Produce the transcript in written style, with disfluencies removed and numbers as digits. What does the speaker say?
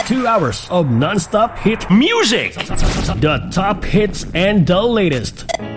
2 hours of non-stop hit music. The top hits and the latest.